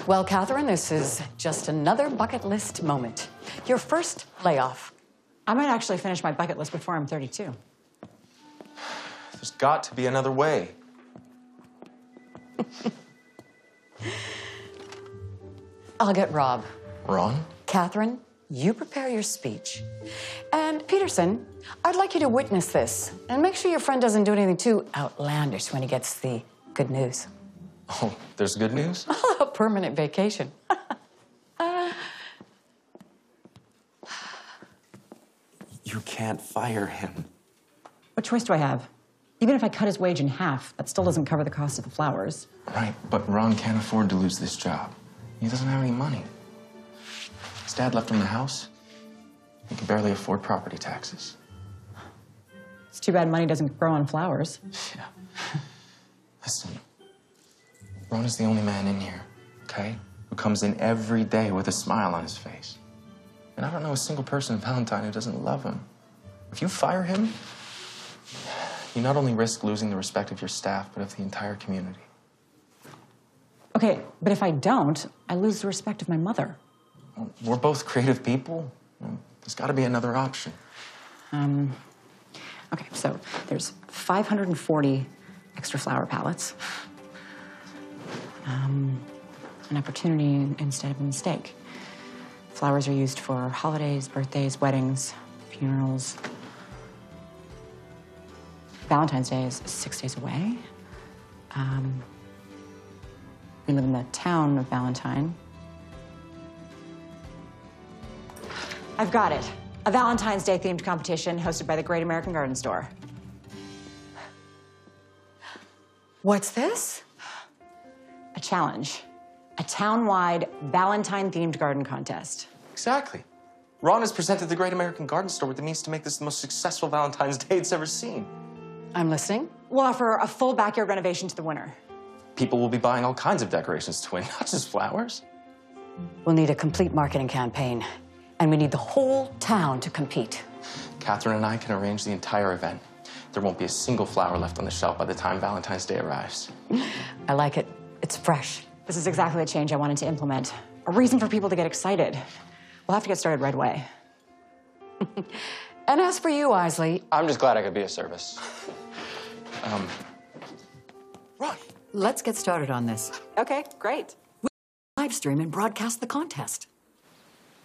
Well, Catherine, this is just another bucket list moment. Your first layoff. I might actually finish my bucket list before I'm 32. There's got to be another way. I'll get Rob. Ron? Catherine, you prepare your speech. And Peterson, I'd like you to witness this and make sure your friend doesn't do anything too outlandish when he gets the good news. Oh, there's good news? A permanent vacation. You can't fire him. What choice do I have? Even if I cut his wage in half, that still doesn't cover the cost of the flowers. Right, but Ron can't afford to lose this job. He doesn't have any money. His dad left him the house. He can barely afford property taxes. It's too bad money doesn't grow on flowers. Yeah. Listen, Ron is the only man in here, okay, who comes in every day with a smile on his face. And I don't know a single person in Valentine who doesn't love him. If you fire him, you not only risk losing the respect of your staff, but of the entire community. Okay, but if I don't, I lose the respect of my mother. Well, we're both creative people. There's got to be another option. Okay, so there's 540 extra flower pallets. An opportunity instead of a mistake. Flowers are used for holidays, birthdays, weddings, funerals. Valentine's Day is 6 days away. We live in the town of Valentine. I've got it. A Valentine's Day themed competition hosted by the Great American Garden Store. What's this? A challenge. A town-wide Valentine-themed garden contest. Exactly. Ron has presented the Great American Garden Store with the means to make this the most successful Valentine's Day it's ever seen. I'm listening. We'll offer a full backyard renovation to the winner. People will be buying all kinds of decorations to win, not just flowers. We'll need a complete marketing campaign, and we need the whole town to compete. Catherine and I can arrange the entire event. There won't be a single flower left on the shelf by the time Valentine's Day arrives. I like it. It's fresh. This is exactly the change I wanted to implement. A reason for people to get excited. We'll have to get started right away. And as for you, Isley, I'm just glad I could be of service. Ron! let's get started on this. Okay, great. Live stream and broadcast the contest.